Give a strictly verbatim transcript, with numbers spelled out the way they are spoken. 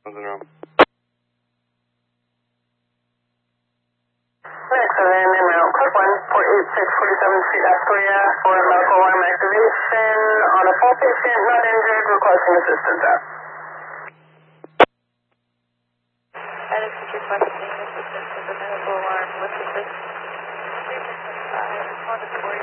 Something wrong. Next, and then amount code one four eight six forty-seven Street, Astoria, for medical alarm activation on a full patient, not injured, requesting assistance out. That is requesting assistance with the medical alarm with the six. Uh, responded for